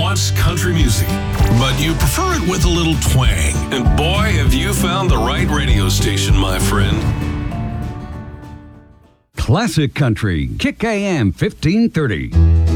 wants country music, but you prefer it with a little twang. And boy, have you found the right radio station, my friend. Classic Country, Kick AM 1530.